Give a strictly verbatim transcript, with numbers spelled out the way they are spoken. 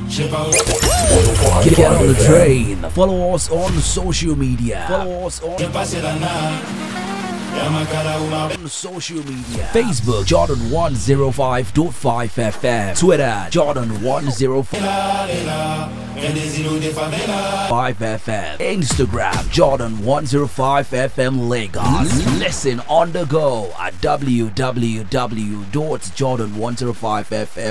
Get on the train. Follow us on social media. Follow us on on social media. Facebook Jordan one oh five point five F M. Twitter Jordan one oh five F M. Instagram Jordan one oh five F M Lagos. Listen on the go at w w w dot jordan one oh five f m